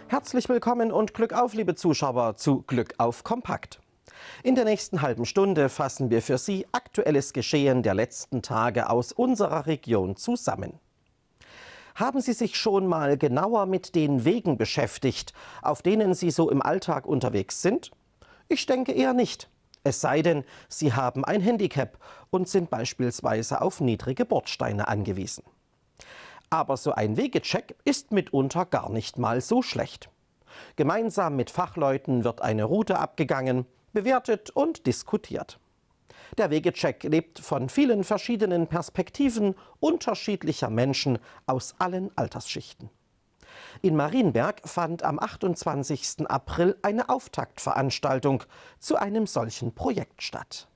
Herzlich willkommen und Glück auf, liebe Zuschauer, zu Glück auf Kompakt. In der nächsten halben Stunde fassen wir für Sie aktuelles Geschehen der letzten Tage aus unserer Region zusammen. Haben Sie sich schon mal genauer mit den Wegen beschäftigt, auf denen Sie so im Alltag unterwegs sind? Ich denke eher nicht. Es sei denn, Sie haben ein Handicap und sind beispielsweise auf niedrige Bordsteine angewiesen. Aber so ein Wegecheck ist mitunter gar nicht mal so schlecht. Gemeinsam mit Fachleuten wird eine Route abgegangen, bewertet und diskutiert. Der Wegecheck lebt von vielen verschiedenen Perspektiven unterschiedlicher Menschen aus allen Altersschichten. In Marienberg fand am 28. April eine Auftaktveranstaltung zu einem solchen Projekt statt.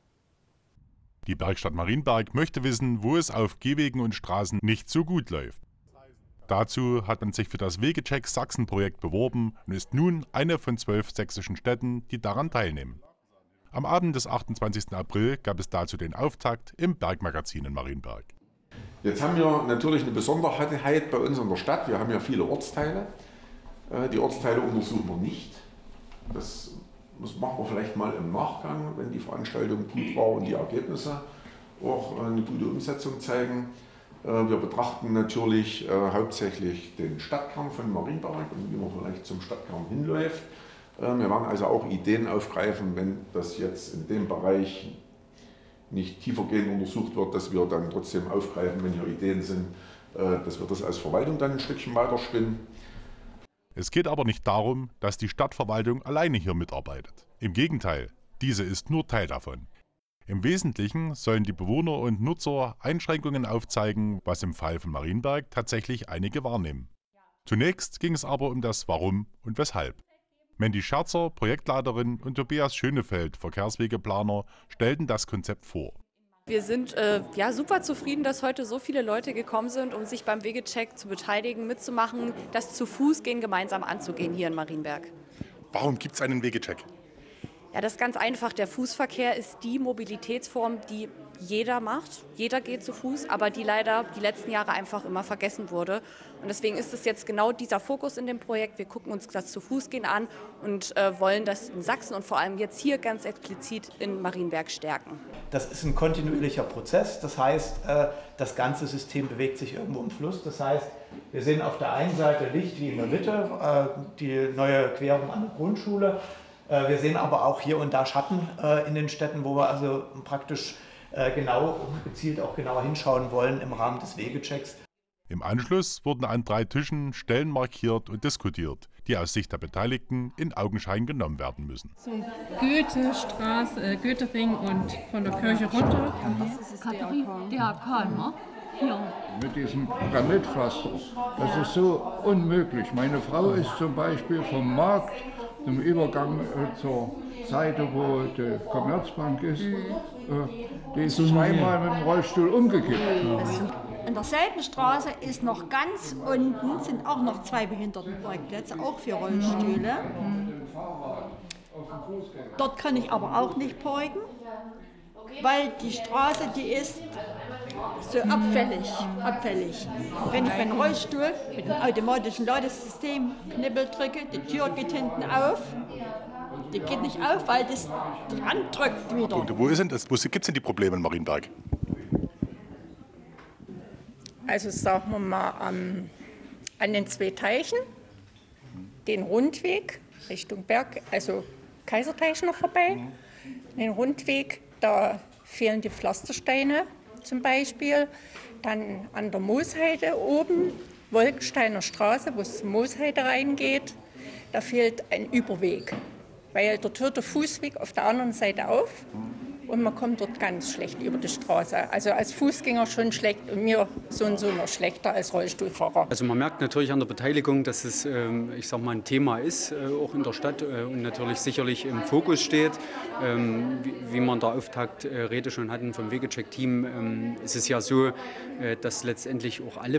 Die Bergstadt Marienberg möchte wissen, wo es auf Gehwegen und Straßen nicht so gut läuft. Dazu hat man sich für das Wegecheck Sachsen-Projekt beworben und ist nun eine von 12 sächsischen Städten, die daran teilnehmen. Am Abend des 28. April gab es dazu den Auftakt im Bergmagazin in Marienberg. Jetzt haben wir natürlich eine Besonderheit bei uns in der Stadt. Wir haben ja viele Ortsteile. Die Ortsteile untersuchen wir nicht. Das machen wir vielleicht mal im Nachgang, wenn die Veranstaltung gut war und die Ergebnisse auch eine gute Umsetzung zeigen. Wir betrachten natürlich hauptsächlich den Stadtkern von Marienberg und wie man vielleicht zum Stadtkern hinläuft. Wir werden also auch Ideen aufgreifen, wenn das jetzt in dem Bereich nicht tiefergehend untersucht wird, dass wir dann trotzdem aufgreifen, wenn hier Ideen sind, dass wir das als Verwaltung dann ein Stückchen weiterspinnen. Es geht aber nicht darum, dass die Stadtverwaltung alleine hier mitarbeitet. Im Gegenteil, diese ist nur Teil davon. Im Wesentlichen sollen die Bewohner und Nutzer Einschränkungen aufzeigen, was im Fall von Marienberg tatsächlich einige wahrnehmen. Zunächst ging es aber um das Warum und Weshalb. Mandy Scherzer, Projektleiterin, und Tobias Schönefeld, Verkehrswegeplaner, stellten das Konzept vor. Wir sind super zufrieden, dass heute so viele Leute gekommen sind, um sich beim Wegecheck zu beteiligen, mitzumachen, das Zu-Fuß-Gehen gemeinsam anzugehen hier in Marienberg. Warum gibt es einen Wegecheck? Ja, das ist ganz einfach. Der Fußverkehr ist die Mobilitätsform, die jeder macht. Jeder geht zu Fuß, aber die leider die letzten Jahre einfach immer vergessen wurde. Und deswegen ist es jetzt genau dieser Fokus in dem Projekt. Wir gucken uns das Zu-Fuß-Gehen an und wollen das in Sachsen und vor allem jetzt hier ganz explizit in Marienberg stärken. Das ist ein kontinuierlicher Prozess. Das heißt, das ganze System bewegt sich irgendwo im Fluss. Das heißt, wir sehen auf der einen Seite Licht wie in der Mitte, die neue Querung an der Grundschule. Wir sehen aber auch hier und da Schatten in den Städten, wo wir also praktisch gezielt auch genauer hinschauen wollen im Rahmen des Wegechecks. Im Anschluss wurden an 3 Tischen Stellen markiert und diskutiert, die aus Sicht der Beteiligten in Augenschein genommen werden müssen. So Goethestraße, Goethering und von der Kirche runter. Das ist DRK, ne? Ja. Mit diesem Pyramidpflaster. Das ist so unmöglich. Meine Frau ist zum Beispiel vom Markt zum Übergang zur Seite, wo die Commerzbank ist, die ist zweimal mit dem Rollstuhl umgekippt. In derselben Straße ist noch ganz unten, sind auch noch 2 Behindertenparkplätze, auch für Rollstühle. Dort kann ich aber auch nicht parken, weil die Straße, die ist so abfällig. Wenn ich meinen Rollstuhl mit dem automatischen Ladesystem Knippel drücke, die Tür geht hinten auf. Die geht nicht auf, weil das dran drückt wieder. Und wo gibt es denn die Probleme in Marienberg? Also sagen wir mal an den 2 Teichen, den Rundweg Richtung Berg, also Kaiserteich noch vorbei. Den Rundweg, da fehlen die Pflastersteine zum Beispiel. Dann an der Moosheide oben, Wolkensteiner Straße, wo es zur Moosheide reingeht, da fehlt ein Überweg. Weil dort hört der Fußweg auf der anderen Seite auf und man kommt dort ganz schlecht über die Straße. Also als Fußgänger schon schlecht und mir so und so noch schlechter als Rollstuhlfahrer. Also man merkt natürlich an der Beteiligung, dass es ein Thema ist, auch in der Stadt und natürlich sicherlich im Fokus steht. Wie man in der Auftaktrede schon hatten vom Wegecheck-Team, ist es ja so, dass letztendlich auch alle